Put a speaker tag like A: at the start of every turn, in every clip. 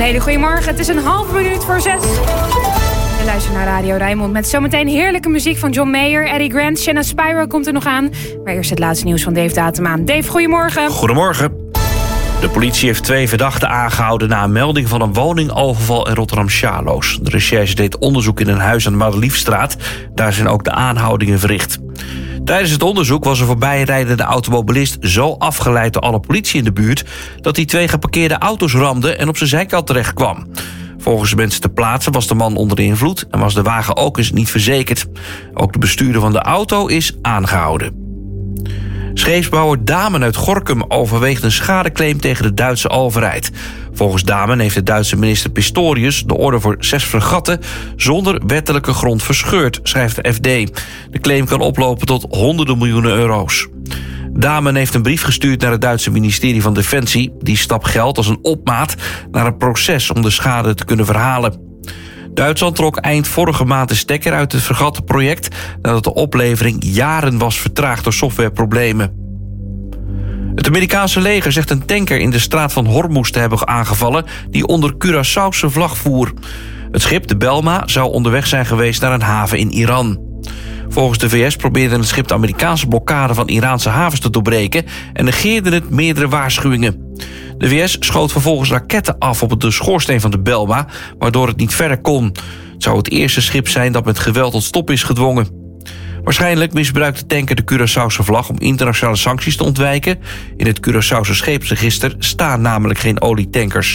A: hele goede morgen. Het is 6:30. Je luistert naar Radio Rijnmond met zometeen heerlijke muziek van John Mayer, Eddie Grant, Shanna Spyro komt er nog aan. Maar eerst het laatste nieuws van Dave Datema. Dave, goedemorgen.
B: Goedemorgen. De politie heeft 2 verdachten aangehouden na een melding van een woningoverval in Rotterdam-Charloes. De recherche deed onderzoek in een huis aan de Madeliefstraat. Daar zijn ook de aanhoudingen verricht. Tijdens het onderzoek was een voorbijrijdende automobilist zo afgeleid door alle politie in de buurt dat hij 2 geparkeerde auto's ramde en op zijn zijkant terecht kwam. Volgens de mensen ter plaatse was de man onder de invloed en was de wagen ook eens niet verzekerd. Ook de bestuurder van de auto is aangehouden. Scheepsbouwer Damen uit Gorinchem overweegt een schadeclaim tegen de Duitse overheid. Volgens Damen heeft de Duitse minister Pistorius de orde voor 6 fregatten zonder wettelijke grond verscheurd, schrijft de FD. De claim kan oplopen tot honderden miljoenen euro's. Damen heeft een brief gestuurd naar het Duitse ministerie van Defensie. Die stap geldt als een opmaat naar een proces om de schade te kunnen verhalen. Duitsland trok eind vorige maand de stekker uit het fregattenproject nadat de oplevering jaren was vertraagd door softwareproblemen. Het Amerikaanse leger zegt een tanker in de straat van Hormuz te hebben aangevallen die onder Curaçaose vlag voer. Het schip, de Belma, zou onderweg zijn geweest naar een haven in Iran. Volgens de VS probeerde het schip de Amerikaanse blokkade van Iraanse havens te doorbreken en negeerde het meerdere waarschuwingen. De VS schoot vervolgens raketten af op de schoorsteen van de Belma, waardoor het niet verder kon. Het zou het eerste schip zijn dat met geweld tot stop is gedwongen. Waarschijnlijk misbruikt de tanker de Curaçaose vlag om internationale sancties te ontwijken. In het Curaçaose scheepsregister staan namelijk geen olietankers.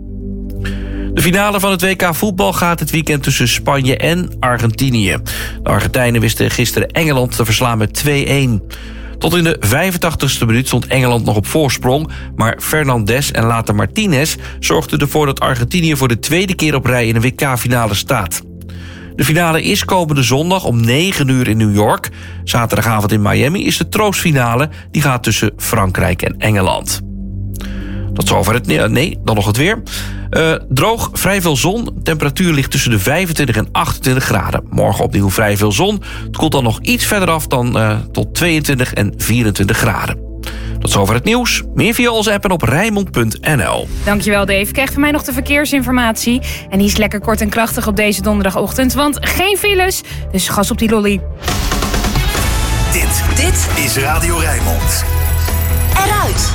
B: De finale van het WK voetbal gaat dit weekend tussen Spanje en Argentinië. De Argentijnen wisten gisteren Engeland te verslaan met 2-1. Tot in de 85ste minuut stond Engeland nog op voorsprong, maar Fernandes en later Martinez zorgden ervoor dat Argentinië voor de 2e keer op rij in een WK-finale staat. De finale is komende zondag om 9 uur in New York. Zaterdagavond in Miami is de troostfinale. Die gaat tussen Frankrijk en Engeland. Tot zover het... dan nog het weer. Droog, vrij veel zon. Temperatuur ligt tussen de 25 en 28 graden. Morgen opnieuw vrij veel zon. Het koelt dan nog iets verder af dan tot 22 en 24 graden. Tot zover het nieuws. Meer via onze app en op Rijnmond.nl.
A: Dankjewel Dave. Krijg van mij nog de verkeersinformatie. En die is lekker kort en krachtig op deze donderdagochtend. Want geen files, dus gas op die lolly.
C: Dit is Radio Rijnmond.
D: Eruit.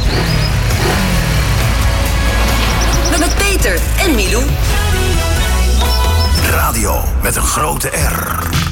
D: Met Peter en Milou.
C: Radio met een grote R.